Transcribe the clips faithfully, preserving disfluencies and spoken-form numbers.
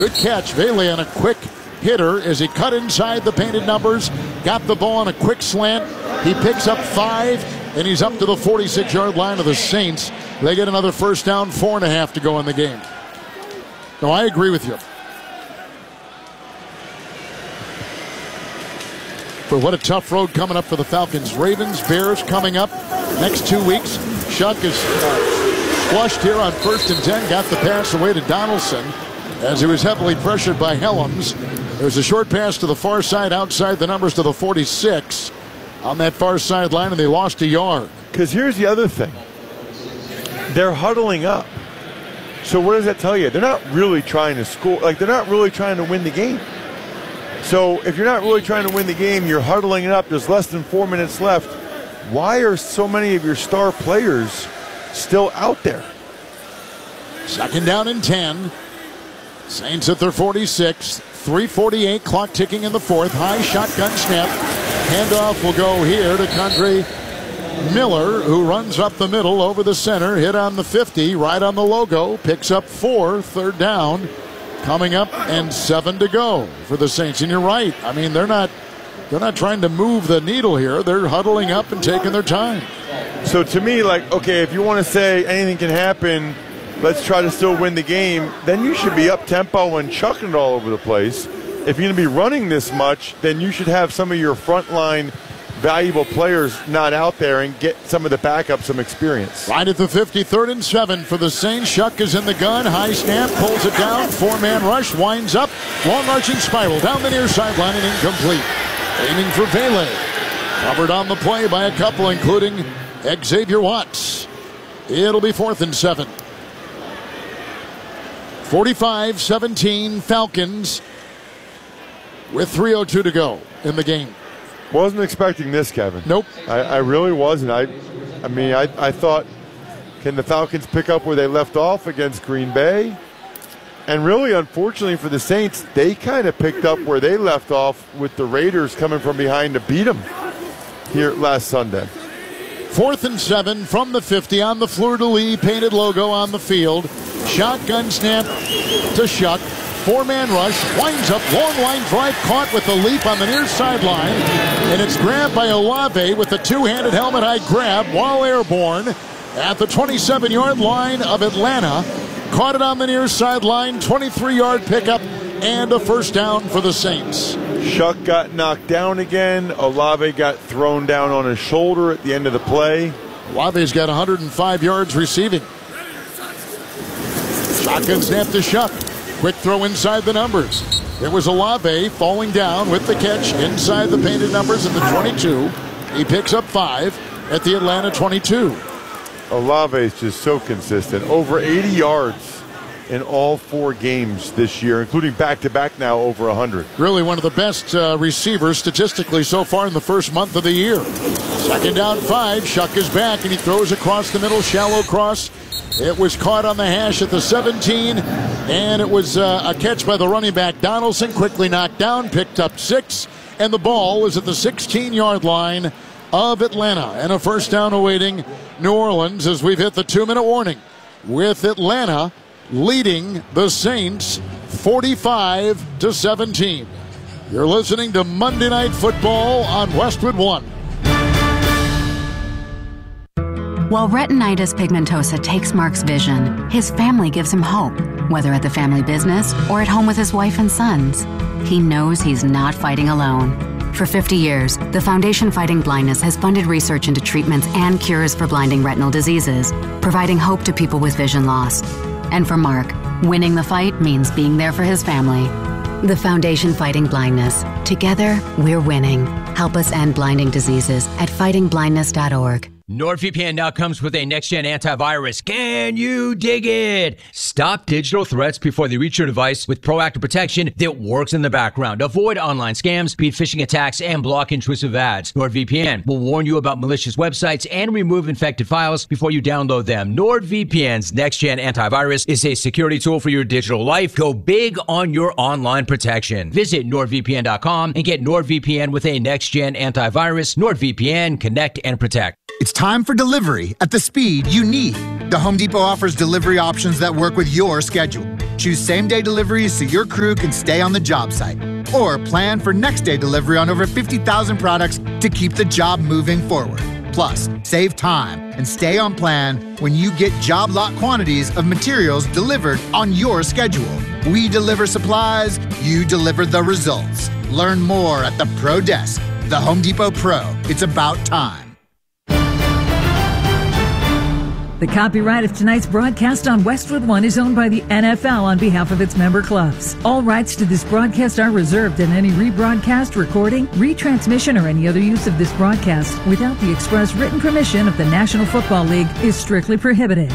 Good catch. Vele on a quick hitter as he cut inside the painted numbers. Got the ball on a quick slant. He picks up five, and he's up to the forty-six-yard line of the Saints. They get another first down, four and a half to go in the game. No, I agree with you. But what a tough road coming up for the Falcons. Ravens, Bears coming up next two weeks. Shuck is uh, flushed here on first and ten. Got the pass away to Donaldson as he was heavily pressured by Helms. There's a short pass to the far side outside the numbers to the forty-six on that far sideline, and they lost a yard. Because here's the other thing. They're huddling up. So what does that tell you? They're not really trying to score. Like, they're not really trying to win the game. So if you're not really trying to win the game, you're huddling it up. There's less than four minutes left. Why are so many of your star players still out there? Second down and ten. Saints at their forty-six. three forty-eight, clock ticking in the fourth. High shotgun snap. Handoff will go here to Kendre Miller, who runs up the middle over the center. Hit on the fifty, right on the logo. Picks up four, third down. Coming up, and seven to go for the Saints. And you're right. I mean, they're not they're not trying to move the needle here. They're huddling up and taking their time. So to me, like, okay, if you want to say anything can happen, let's try to still win the game, then you should be up-tempo and chucking it all over the place. If you're going to be running this much, then you should have some of your frontline valuable players not out there and get some of the backup some experience. Right at the fifty, third and seven for the Saints. Shuck is in the gun. High snap, pulls it down. Four-man rush, winds up. Long arching spiral down the near sideline and incomplete. Aiming for Vele. Covered on the play by a couple, including Xavier Watts. It'll be fourth and seven. forty-five seventeen Falcons with three oh two to go in the game. Wasn't expecting this, Kevin. Nope. I, I really wasn't. I I mean, I, I thought, can the Falcons pick up where they left off against Green Bay? And really, unfortunately for the Saints, they kind of picked up where they left off with the Raiders coming from behind to beat them here last Sunday. Fourth and seven from the fifty on the fleur-de-lis painted logo on the field. Shotgun snap to Shuck. Four-man rush, winds up, long line drive, caught with the leap on the near sideline, and it's grabbed by Olave with a two-handed helmet-high grab while airborne at the twenty-seven-yard line of Atlanta. Caught it on the near sideline, twenty-three-yard pickup, and a first down for the Saints. Shuck got knocked down again. Olave got thrown down on his shoulder at the end of the play. Olave's got one hundred five yards receiving. Shotgun snap to Shuck. Quick throw inside the numbers. It was Olave falling down with the catch inside the painted numbers at the twenty-two. He picks up five at the Atlanta twenty-two. Olave is just so consistent. Over eighty yards in all four games this year, including back-to-back now over one hundred. Really one of the best uh, receivers statistically so far in the first month of the year. Second down five. Shuck is back, and he throws across the middle, shallow cross. It was caught on the hash at the seventeen, and it was uh, a catch by the running back Donaldson, quickly knocked down, picked up six, and the ball is at the sixteen-yard line of Atlanta. And a first down awaiting New Orleans as we've hit the two-minute warning, with Atlanta leading the Saints forty-five to seventeen. You're listening to Monday Night Football on Westwood One. While retinitis pigmentosa takes Mark's vision, his family gives him hope, whether at the family business or at home with his wife and sons. He knows he's not fighting alone. For fifty years, the Foundation Fighting Blindness has funded research into treatments and cures for blinding retinal diseases, providing hope to people with vision loss. And for Mark, winning the fight means being there for his family. The Foundation Fighting Blindness. Together, we're winning. Help us end blinding diseases at fighting blindness dot org. NordVPN now comes with a next-gen antivirus. Can you dig it? Stop digital threats before they reach your device with proactive protection that works in the background. Avoid online scams, beat phishing attacks, and block intrusive ads. NordVPN will warn you about malicious websites and remove infected files before you download them. NordVPN's next-gen antivirus is a security tool for your digital life. Go big on your online protection. Visit nord V P N dot com and get NordVPN with a next-gen antivirus. NordVPN, connect and protect. It's time for delivery at the speed you need. The Home Depot offers delivery options that work with your schedule. Choose same-day deliveries so your crew can stay on the job site. Or plan for next-day delivery on over fifty thousand products to keep the job moving forward. Plus, save time and stay on plan when you get job lot quantities of materials delivered on your schedule. We deliver supplies, you deliver the results. Learn more at the Pro Desk. The Home Depot Pro. It's about time. The copyright of tonight's broadcast on Westwood One is owned by the N F L on behalf of its member clubs. All rights to this broadcast are reserved, and any rebroadcast, recording, retransmission, or any other use of this broadcast without the express written permission of the National Football League is strictly prohibited.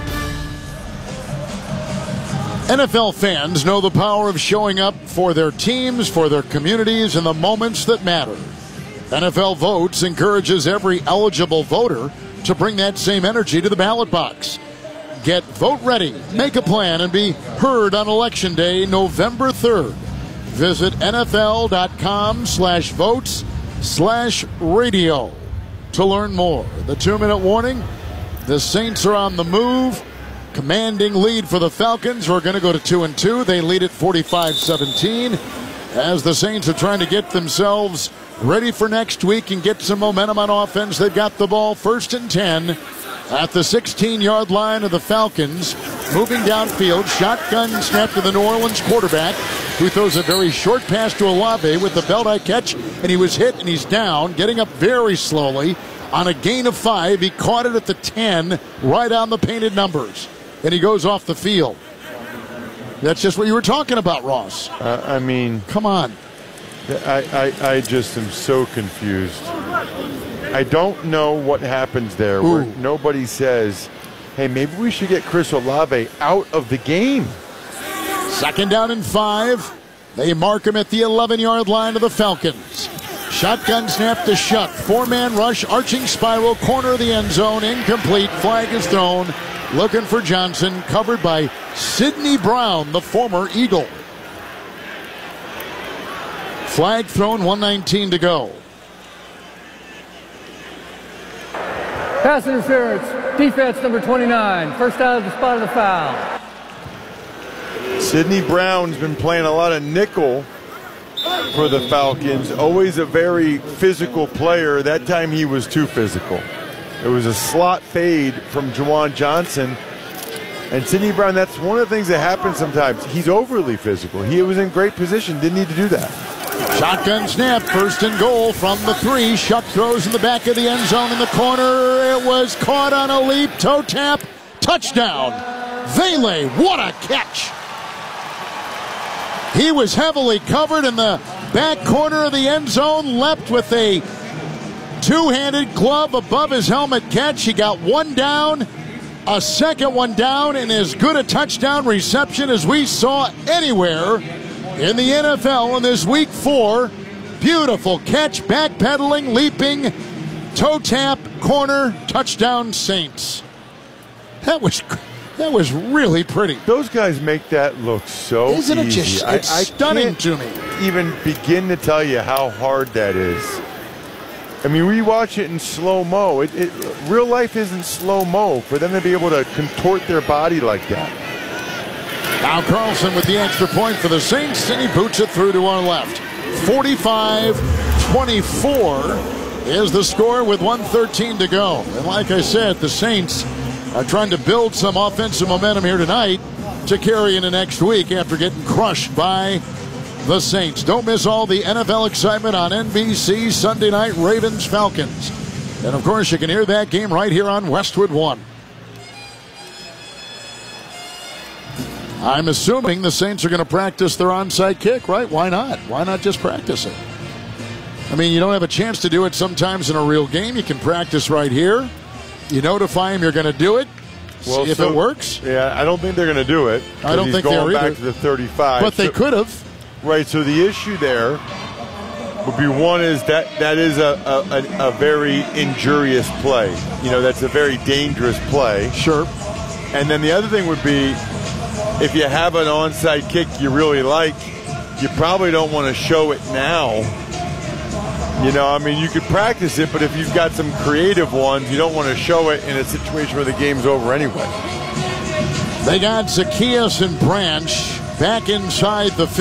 N F L fans know the power of showing up for their teams, for their communities, in the moments that matter. N F L Votes encourages every eligible voter to bring that same energy to the ballot box. Get vote ready, make a plan, and be heard on Election Day, November third. Visit nfl.com slash votes slash radio to learn more. The two-minute warning, the Saints are on the move. Commanding lead for the Falcons. We're going to go to two and two. They lead at forty-five seventeen as the Saints are trying to get themselves ready for next week and get some momentum on offense. They've got the ball first and ten at the sixteen-yard line of the Falcons. Moving downfield, shotgun snap to the New Orleans quarterback, who throws a very short pass to Olave with the belt I catch, and he was hit and he's down, getting up very slowly on a gain of five. He caught it at the ten, right on the painted numbers, and he goes off the field. That's just what you were talking about, Ross. Uh, I mean, come on. I, I, I just am so confused. I don't know what happens there Ooh. where nobody says, hey, maybe we should get Chris Olave out of the game. Second down and five. They mark him at the eleven-yard line of the Falcons. Shotgun snap to Shuck. Four-man rush, arching spiral, corner of the end zone, incomplete. Flag is thrown. Looking for Johnson, covered by Sidney Brown, the former Eagle. Flag thrown, one nineteen to go. Pass interference, defense number twenty-nine. First out of the spot of the foul. Sidney Brown's been playing a lot of nickel for the Falcons. Always a very physical player. That time he was too physical. It was a slot fade from Juwan Johnson. And Sidney Brown, that's one of the things that happens sometimes. He's overly physical. He was in great position, didn't need to do that. Shotgun snap, first and goal from the three. Shuck throws in the back of the end zone in the corner. It was caught on a leap, toe tap, touchdown. Vele, what a catch. He was heavily covered in the back corner of the end zone, leapt with a two-handed glove above his helmet catch. He got one down, a second one down, and as good a touchdown reception as we saw anywhere in the N F L in this week four. Beautiful catch, backpedaling, leaping, toe tap, corner, touchdown Saints. That was that was really pretty. Those guys make that look so Isn't it easy. just it's I, I stunning can't to me. even begin to tell you how hard that is. I mean, we watch it in slow-mo. It, it, real life isn't slow-mo for them to be able to contort their body like that. Now Carlson with the extra point for the Saints, and he boots it through to our left. forty-five twenty-four is the score with one thirteen to go. And like I said, the Saints are trying to build some offensive momentum here tonight to carry into next week after getting crushed by the Saints. Don't miss all the N F L excitement on N B C Sunday night, Ravens Falcons. And of course, you can hear that game right here on Westwood One. I'm assuming the Saints are going to practice their onside kick, right? Why not? Why not just practice it? I mean, you don't have a chance to do it sometimes in a real game. You can practice right here. You notify him you're going to do it. Well, see if so, it works. Yeah, I don't think they're going to do it. I don't he's think going they're back either. to the thirty-five. But they so, could have. Right, so the issue there would be one is that that is a, a, a very injurious play. You know, that's a very dangerous play. Sure. And then the other thing would be if you have an onside kick you really like, you probably don't want to show it now. You know, I mean, you could practice it, but if you've got some creative ones, you don't want to show it in a situation where the game's over anyway. They got Zacchaeus and Branch back inside the